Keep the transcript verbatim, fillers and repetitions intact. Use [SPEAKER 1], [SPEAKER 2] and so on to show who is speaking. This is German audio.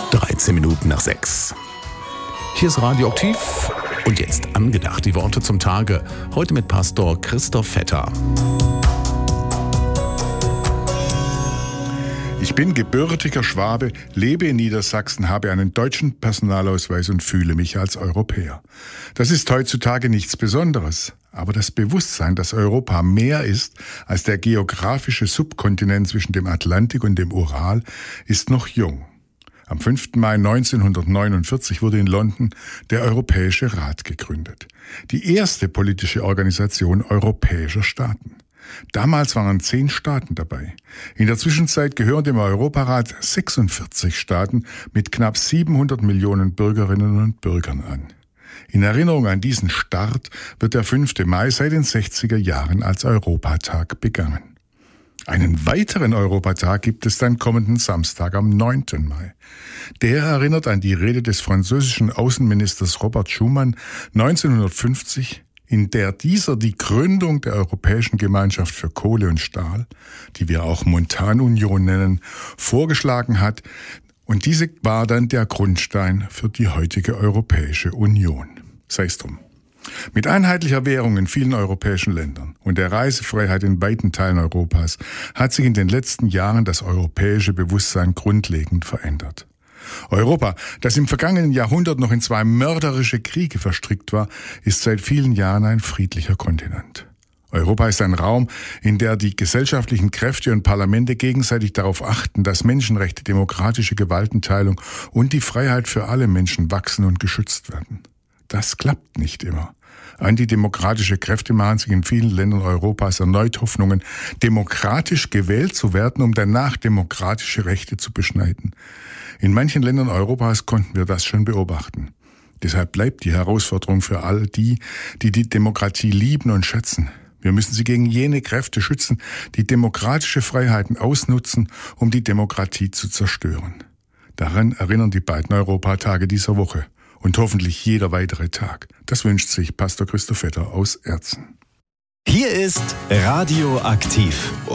[SPEAKER 1] dreizehn Minuten nach sechs. Hier ist Radioaktiv und jetzt angedacht die Worte zum Tage. Heute mit Pastor Christoph Vetter.
[SPEAKER 2] Ich bin gebürtiger Schwabe, lebe in Niedersachsen, habe einen deutschen Personalausweis und fühle mich als Europäer. Das ist heutzutage nichts Besonderes. Aber das Bewusstsein, dass Europa mehr ist als der geografische Subkontinent zwischen dem Atlantik und dem Ural, ist noch jung. Am fünften Mai neunzehnhundertneunundvierzig wurde in London der Europäische Rat gegründet. Die erste politische Organisation europäischer Staaten. Damals waren zehn Staaten dabei. In der Zwischenzeit gehören dem Europarat sechsundvierzig Staaten mit knapp siebenhundert Millionen Bürgerinnen und Bürgern an. In Erinnerung an diesen Start wird der fünfte Mai seit den sechziger Jahren als Europatag begangen. Einen weiteren Europatag gibt es dann kommenden Samstag am neunten Mai. Der erinnert an die Rede des französischen Außenministers Robert Schuman neunzehnhundertfünfzig, in der dieser die Gründung der Europäischen Gemeinschaft für Kohle und Stahl, die wir auch Montanunion nennen, vorgeschlagen hat. Und diese war dann der Grundstein für die heutige Europäische Union. Sei es drum. Mit einheitlicher Währung in vielen europäischen Ländern und der Reisefreiheit in weiten Teilen Europas hat sich in den letzten Jahren das europäische Bewusstsein grundlegend verändert. Europa, das im vergangenen Jahrhundert noch in zwei mörderische Kriege verstrickt war, ist seit vielen Jahren ein friedlicher Kontinent. Europa ist ein Raum, in der die gesellschaftlichen Kräfte und Parlamente gegenseitig darauf achten, dass Menschenrechte, demokratische Gewaltenteilung und die Freiheit für alle Menschen wachsen und geschützt werden. Das klappt nicht immer. Antidemokratische Kräfte machen sich in vielen Ländern Europas erneut Hoffnungen, demokratisch gewählt zu werden, um danach demokratische Rechte zu beschneiden. In manchen Ländern Europas konnten wir das schon beobachten. Deshalb bleibt die Herausforderung für all die, die die Demokratie lieben und schätzen. Wir müssen sie gegen jene Kräfte schützen, die demokratische Freiheiten ausnutzen, um die Demokratie zu zerstören. Daran erinnern die beiden Europatage dieser Woche und hoffentlich jeder weitere Tag. Das wünscht sich Pastor Christoph Vetter aus Erzen.
[SPEAKER 3] Hier ist Radioaktiv.